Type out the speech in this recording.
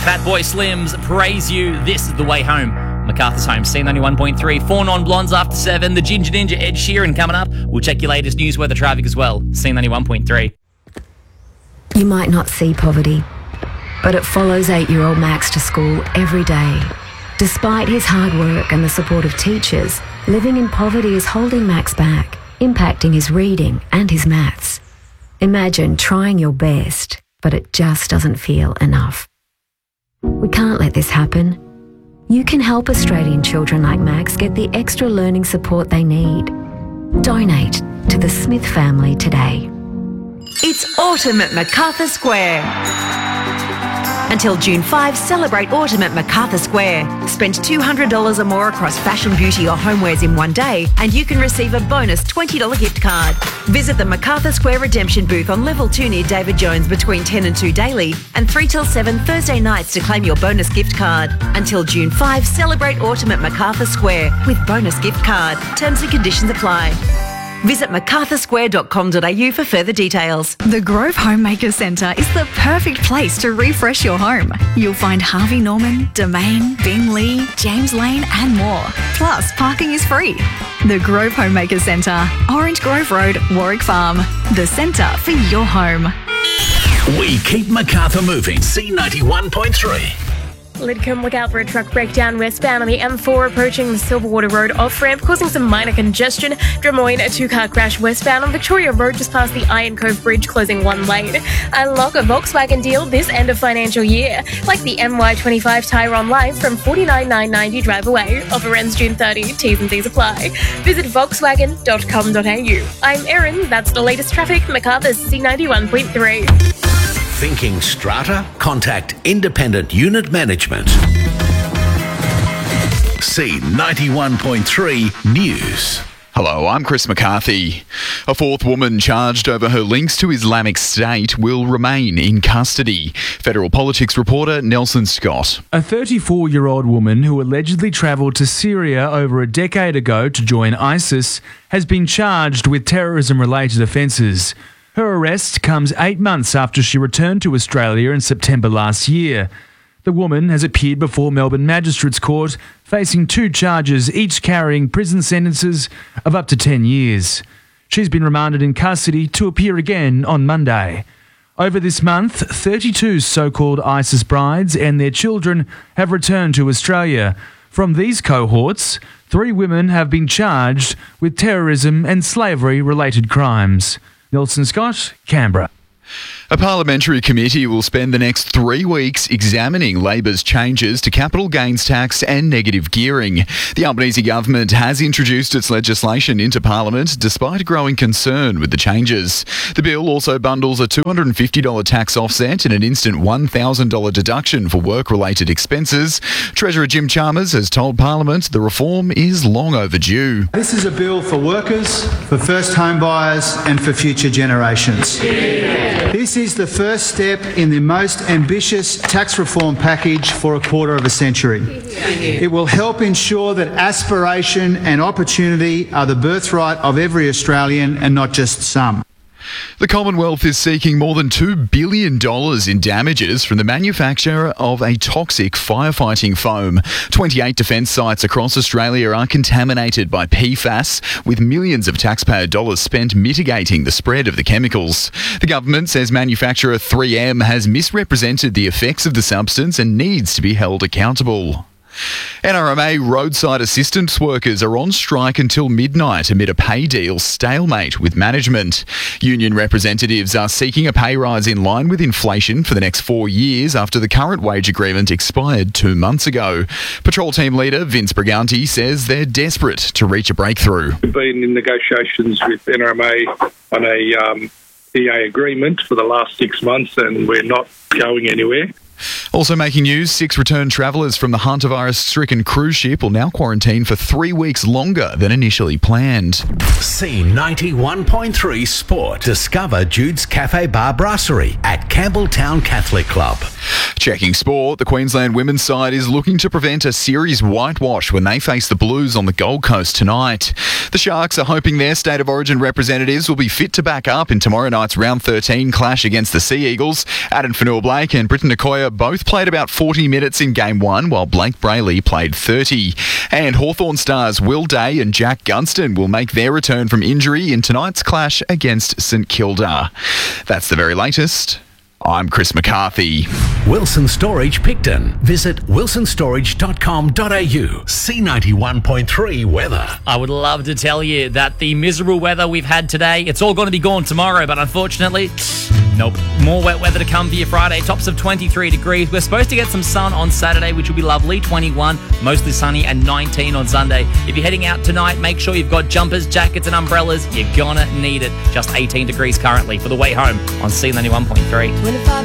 Fatboy Slim's Praise You. This is The Way Home. MacArthur's Home, C91.3. 4 non-blondes after 7. The Ginger Ninja, Ed Sheeran coming up. We'll check your latest news, weather, traffic as well. C91.3. You might not see poverty, but it follows 8-year-old Max to school every day. Despite his hard work and the support of teachers, living in poverty is holding Max back, impacting his reading and his maths. Imagine trying your best, but it just doesn't feel enough. We can't let this happen. You can help Australian children like Max get the extra learning support they need. Donate to the Smith family today. It's autumn at MacArthur Square. Until June 5, celebrate autumn at MacArthur Square. Spend $200 or more across fashion, beauty or homewares in one day and you can receive a bonus $20 gift card. Visit the MacArthur Square redemption booth on level 2 near David Jones between 10 and 2 daily and 3 till 7 Thursday nights to claim your bonus gift card. Until June 5, celebrate autumn at MacArthur Square with bonus gift card. Terms and conditions apply. Visit macarthursquare.com.au for further details. The Grove Homemaker Centre is the perfect place to refresh your home. You'll find Harvey Norman, Domain, Bingley, James Lane and more. Plus, parking is free. The Grove Homemaker Centre, Orange Grove Road, Warwick Farm. The centre for your home. We keep MacArthur moving. C91.3. Lidcombe, look out for a truck breakdown westbound on the M4 approaching the Silverwater Road off-ramp, causing some minor congestion. Drummoyne, a 2-car crash westbound on Victoria Road just past the Iron Cove Bridge, closing 1 lane. Unlock a Volkswagen deal this end of financial year, like the MY25 Tyrone Live from $49,990 drive away. Offer ends June 30, T's and C's apply. Visit volkswagen.com.au. I'm Erin, that's the latest traffic, MacArthur's C91.3. Thinking strata? Contact Independent Unit Management. C91.3 News. Hello, I'm Chris McCarthy. A 4th woman charged over her links to Islamic State will remain in custody. Federal politics reporter Nelson Scott. A 34-year-old woman who allegedly travelled to Syria over a decade ago to join ISIS has been charged with terrorism-related offences. Her arrest comes 8 months after she returned to Australia in September last year. The woman has appeared before Melbourne Magistrates Court, facing 2 charges, each carrying prison sentences of up to 10 years. She's been remanded in custody to appear again on Monday. Over this month, 32 so-called ISIS brides and their children have returned to Australia. From these cohorts, 3 women have been charged with terrorism and slavery-related crimes. Nelson Scott, Canberra. A parliamentary committee will spend the next 3 weeks examining Labor's changes to capital gains tax and negative gearing. The Albanese government has introduced its legislation into Parliament despite growing concern with the changes. The bill also bundles a $250 tax offset and an instant $1,000 deduction for work-related expenses. Treasurer Jim Chalmers has told Parliament the reform is long overdue. This is a bill for workers, for first home buyers and for future generations. This is the first step in the most ambitious tax reform package for a quarter of a century. It will help ensure that aspiration and opportunity are the birthright of every Australian and not just some. The Commonwealth is seeking more than $2 billion in damages from the manufacturer of a toxic firefighting foam. 28 defence sites across Australia are contaminated by PFAS, with millions of taxpayer dollars spent mitigating the spread of the chemicals. The government says manufacturer 3M has misrepresented the effects of the substance and needs to be held accountable. NRMA roadside assistance workers are on strike until midnight amid a pay deal stalemate with management. Union representatives are seeking a pay rise in line with inflation for the next 4 years after the current wage agreement expired 2 months ago. Patrol team leader Vince Briganti says they're desperate to reach a breakthrough. We've been in negotiations with NRMA on a EA agreement for the last 6 months and we're not going anywhere. Also making news, 6 returned travellers from the hantavirus-stricken cruise ship will now quarantine for 3 weeks longer than initially planned. C91.3 Sport. Discover Jude's Cafe Bar Brasserie at Campbelltown Catholic Club. Checking sport, the Queensland women's side is looking to prevent a series whitewash when they face the Blues on the Gold Coast tonight. The Sharks are hoping their State of Origin representatives will be fit to back up in tomorrow night's round 13 clash against the Sea Eagles. Adam Fanua-Blake and Britton Okoye both played about 40 minutes in Game 1, while Blake Brayley played 30. And Hawthorn stars Will Day and Jack Gunston will make their return from injury in tonight's clash against St Kilda. That's the very latest. I'm Chris McCarthy. Wilson Storage Picton. Visit wilsonstorage.com.au. C91.3 weather. I would love to tell you that the miserable weather we've had today, it's all going to be gone tomorrow, but unfortunately, nope. More wet weather to come for you Friday. Tops of 23 degrees. We're supposed to get some sun on Saturday, which will be lovely. 21, mostly sunny, and 19 on Sunday. If you're heading out tonight, make sure you've got jumpers, jackets, and umbrellas. You're gonna need it. Just 18 degrees currently for the way home on C91.3.